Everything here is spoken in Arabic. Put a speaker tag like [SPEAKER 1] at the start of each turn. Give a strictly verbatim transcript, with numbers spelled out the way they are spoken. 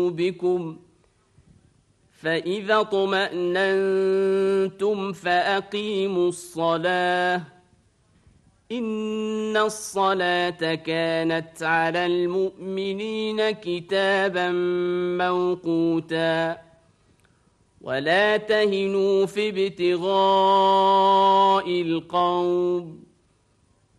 [SPEAKER 1] بكم فإذا اطمأننتم فأقيموا الصلاة إن الصلاة كانت على المؤمنين كتابا موقوتا ولا تهنوا في ابتغاء القوم